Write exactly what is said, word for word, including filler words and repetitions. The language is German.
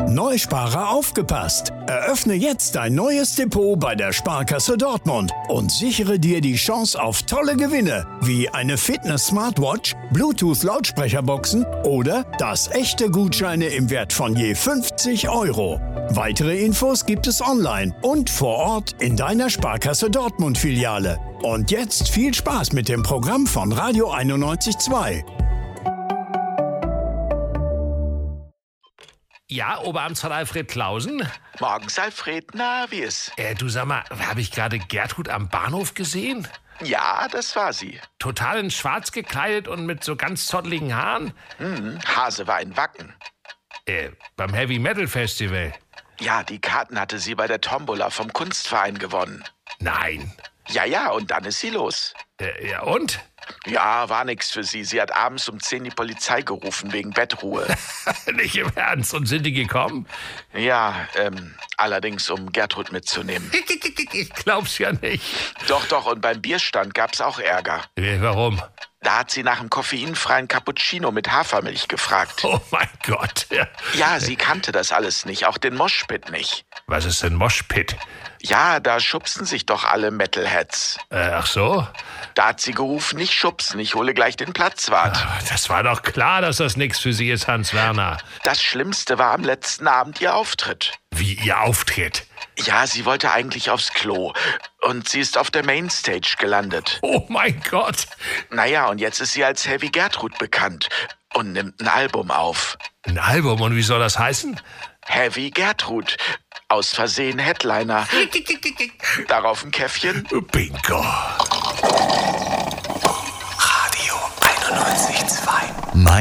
Neusparer aufgepasst! Eröffne jetzt dein neues Depot bei der Sparkasse Dortmund und sichere dir die Chance auf tolle Gewinne wie eine Fitness-Smartwatch, Bluetooth-Lautsprecherboxen oder das echte Gutscheine im Wert von je fünfzig Euro. Weitere Infos gibt es online und vor Ort in deiner Sparkasse Dortmund-Filiale. Und jetzt viel Spaß mit dem Programm von Radio einundneunzig Komma zwei. Ja, Oberamtsrat Alfred Klausen? Morgens, Alfred. Na, wie ist? Äh, du sag mal, habe ich gerade Gertrud am Bahnhof gesehen? Ja, das war sie. Total in schwarz gekleidet und mit so ganz zotteligen Haaren? Hm, Hase war in Wacken. Äh, beim Heavy Metal Festival? Ja, die Karten hatte sie bei der Tombola vom Kunstverein gewonnen. Nein. Ja, ja, und dann ist sie los. Äh, ja, und? Ja, war nix für sie. Sie hat abends um zehn die Polizei gerufen wegen Bettruhe. Nicht im Ernst. Und sind die gekommen? Ja, ähm, allerdings um Gertrud mitzunehmen. Ich glaub's ja nicht. Doch, doch, und beim Bierstand gab's auch Ärger. Äh, warum? Da hat sie nach einem koffeinfreien Cappuccino mit Hafermilch gefragt. Oh mein Gott. Ja, ja sie kannte das alles nicht, auch den Moshpit nicht. Was ist denn Moshpit? Ja, da schubsen sich doch alle Metalheads. Äh, ach so? Da hat sie gerufen, nicht schubsen, ich hole gleich den Platzwart. Aber das war doch klar, dass das nichts für sie ist, Hans Werner. Das Schlimmste war am letzten Abend ihr Auftritt. Wie ihr Auftritt? Ja, sie wollte eigentlich aufs Klo. Und sie ist auf der Mainstage gelandet. Oh mein Gott. Naja, und jetzt ist sie als Heavy Gertrud bekannt und nimmt ein Album auf. Ein Album? Und wie soll das heißen? Heavy Gertrud. Aus Versehen Headliner. Darauf ein Käffchen. Bingo. Radio einundneunzig Komma zwei.